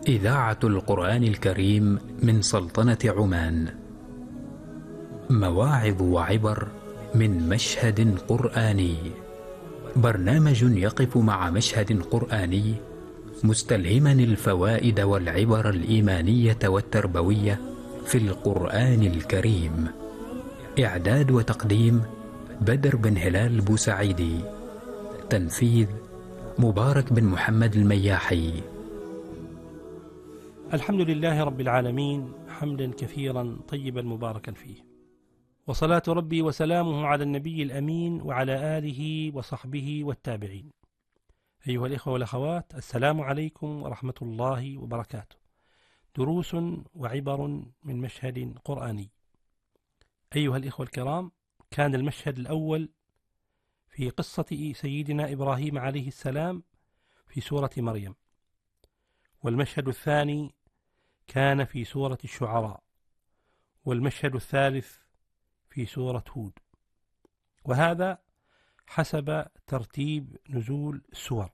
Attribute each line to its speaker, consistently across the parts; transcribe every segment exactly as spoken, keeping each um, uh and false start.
Speaker 1: إذاعة القرآن الكريم من سلطنة عمان. مواعظ وعبر من مشهد قرآني. برنامج يقف مع مشهد قرآني مستلهما الفوائد والعبر الإيمانية والتربوية في القرآن الكريم. إعداد وتقديم بدر بن هلال بوسعيدي. تنفيذ مبارك بن محمد المياحي.
Speaker 2: الحمد لله رب العالمين، حمدا كثيرا طيبا مباركا فيه، وصلاة ربي وسلامه على النبي الأمين وعلى آله وصحبه والتابعين. أيها الإخوة والأخوات، السلام عليكم ورحمة الله وبركاته. دروس وعبر من مشهد قرآني. أيها الإخوة الكرام، كان المشهد الأول في قصة سيدنا إبراهيم عليه السلام في سورة مريم، والمشهد الثاني كان في سورة الشعراء، والمشهد الثالث في سورة هود، وهذا حسب ترتيب نزول السور.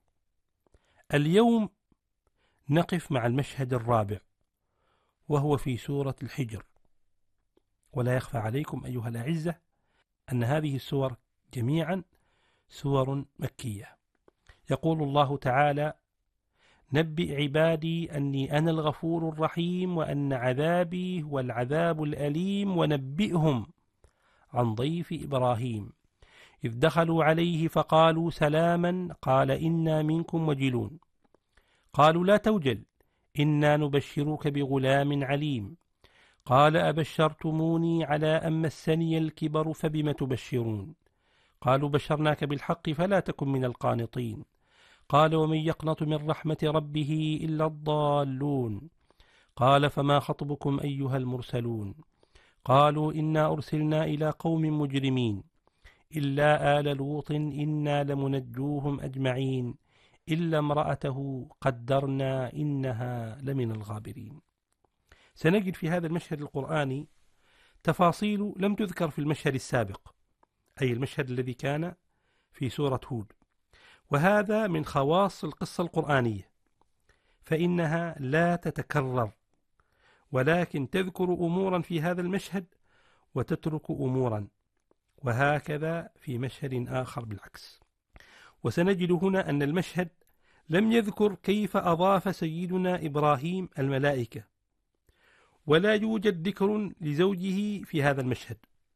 Speaker 2: اليوم نقف مع المشهد الرابع، وهو في سورة الحجر. ولا يخفى عليكم أيها الأعزة أن هذه السور جميعا سور مكية. يقول الله تعالى: نبئ عبادي أني أنا الغفور الرحيم وأن عذابي هو العذاب الأليم ونبئهم عن ضيف إبراهيم إذ دخلوا عليه فقالوا سلاما قال إنا منكم وجلون قالوا لا توجل إنا نبشرك بغلام عليم قال أبشرتموني على أن مسني الكبر فبم تبشرون قالوا بشرناك بالحق فلا تكن من القانطين قال ومن يقنط من رحمة ربه إلا الضالون قال فما خطبكم أيها المرسلون قالوا إنا أرسلنا إلى قوم مجرمين إلا آل لوط إنا لمنجوهم أجمعين إلا امرأته قدرنا إنها لمن الغابرين. سنجد في هذا المشهد القرآني تفاصيل لم تذكر في المشهد السابق، أي المشهد الذي كان في سورة هود، وهذا من خواص القصة القرآنية، فإنها لا تتكرر، ولكن تذكر أمورا في هذا المشهد وتترك أمورا، وهكذا في مشهد آخر بالعكس. وسنجد هنا أن المشهد لم يذكر كيف أضاف سيدنا إبراهيم الملائكة، ولا يوجد ذكر لزوجه في هذا المشهد.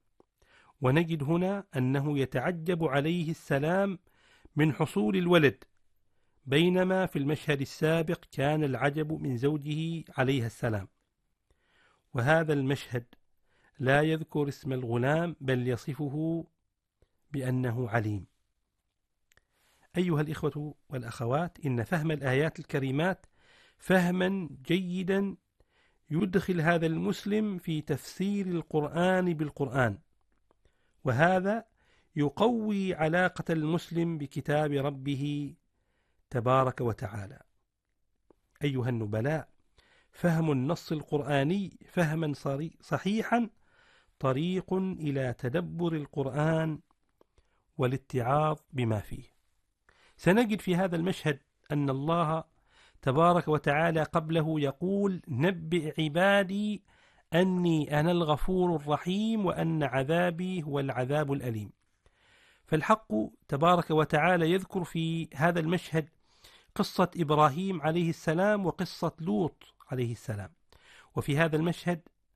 Speaker 2: ونجد هنا أنه يتعجب عليه السلام من حصول الولد، بينما في المشهد السابق كان العجب من زوجه عليه السلام. وهذا المشهد لا يذكر اسم الغلام بل يصفه بأنه عليم. أيها الإخوة والأخوات، إن فهم الآيات الكريمات فهما جيدا يدخل هذا المسلم في تفسير القرآن بالقرآن، وهذا يقوي علاقة المسلم بكتاب ربه تبارك وتعالى. أيها النبلاء، فهم النص القرآني فهما صحيحا طريق إلى تدبر القرآن والاتعاظ بما فيه. سنجد في هذا المشهد أن الله تبارك وتعالى قبله يقول: نبئ عبادي أني أنا الغفور الرحيم وأن عذابي هو العذاب الأليم. فالحق تبارك وتعالى يذكر في هذا المشهد قصة إبراهيم عليه السلام وقصة لوط عليه السلام. وفي هذا المشهد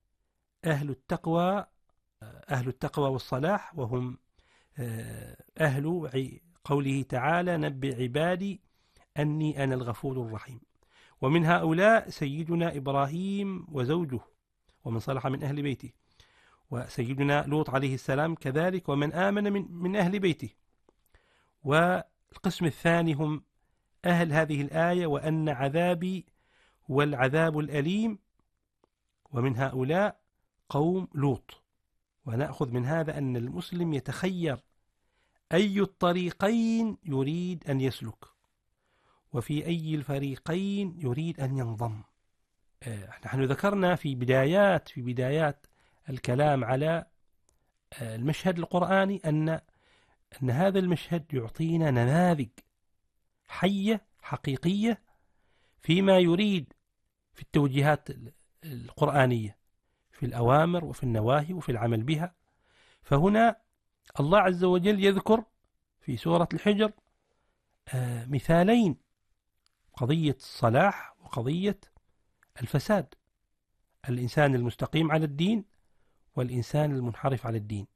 Speaker 2: أهل التقوى أهل التقوى والصلاح، وهم أهل قوله تعالى: نبئ عبادي أني أنا الغفور الرحيم. ومن هؤلاء سيدنا إبراهيم وزوجه ومن صلح من أهل بيته، وسيدنا لوط عليه السلام كذلك ومن آمن من, من أهل بيته. والقسم الثاني هم أهل هذه الآية: وأن عذابي هو العذاب الأليم، ومن هؤلاء قوم لوط. ونأخذ من هذا أن المسلم يتخير أي الطريقين يريد أن يسلك، وفي أي الفريقين يريد أن ينضم. نحن ذكرنا في بدايات في بدايات الكلام على المشهد القرآني أن أن هذا المشهد يعطينا نماذج حية حقيقية فيما يريد في التوجيهات القرآنية في الأوامر وفي النواهي وفي العمل بها. فهنا الله عز وجل يذكر في سورة الحجر مثالين، قضية الصلاح وقضية الفساد، الإنسان المستقيم على الدين والإنسان المنحرف على الدين.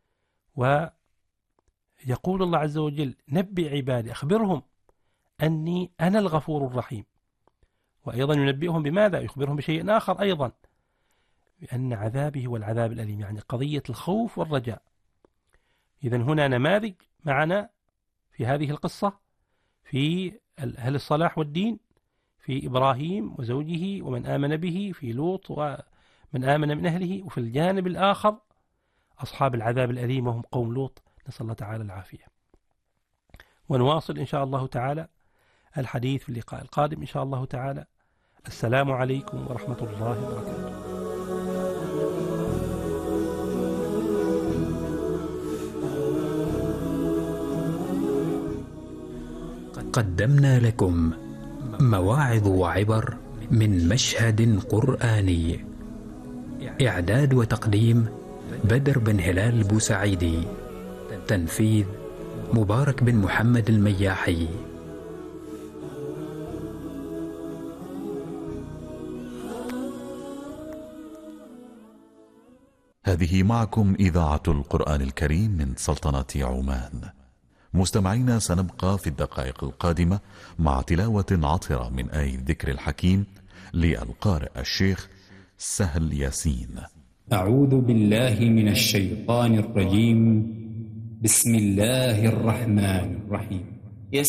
Speaker 2: ويقول الله عز وجل: نبئ عبادي، أخبرهم أني أنا الغفور الرحيم. وأيضا ينبئهم بماذا؟ يخبرهم بشيء آخر أيضا، بأن عذابه هو العذاب الأليم، يعني قضية الخوف والرجاء. إذن هنا نماذج معنا في هذه القصة في أهل الصلاح والدين، في إبراهيم وزوجه ومن آمن به، في لوط ومن آمن من أهله، وفي الجانب الآخر أصحاب العذاب الأليم وهم قوم لوط، نسأل الله تعالى العافية. ونواصل إن شاء الله تعالى الحديث في اللقاء القادم إن شاء الله تعالى. السلام عليكم ورحمة الله وبركاته.
Speaker 1: قدمنا لكم مواعظ وعبر من مشهد قرآني. إعداد وتقديم بدر بن هلال بوسعيدي. تنفيذ مبارك بن محمد المياحي.
Speaker 3: هذه معكم إذاعة القرآن الكريم من سلطنة عمان. مستمعينا، سنبقى في الدقائق القادمة مع تلاوة عطرة من آية الذكر الحكيم للقارئ الشيخ سهل ياسين.
Speaker 4: أعوذ بالله من الشيطان الرجيم. بسم الله الرحمن الرحيم.